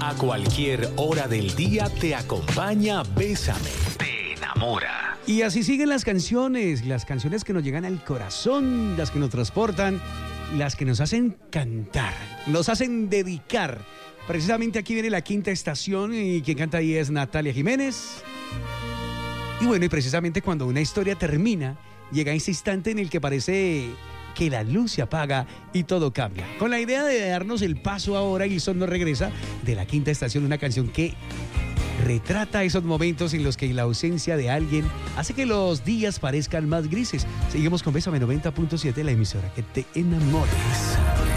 A cualquier hora del día te acompaña Bésame, te enamora. Y así siguen las canciones que nos llegan al corazón, las que nos transportan, las que nos hacen cantar, nos hacen dedicar. Precisamente aquí viene la quinta estación y quien canta ahí es Natalia Jiménez. Y bueno, y precisamente cuando una historia termina, llega ese instante en el que parece que la luz se apaga y todo cambia. Con la idea de darnos el paso ahora, Gilson nos regresa de la quinta estación, una canción que retrata esos momentos en los que la ausencia de alguien hace que los días parezcan más grises. Seguimos con Bésame 90.7, la emisora que te enamores.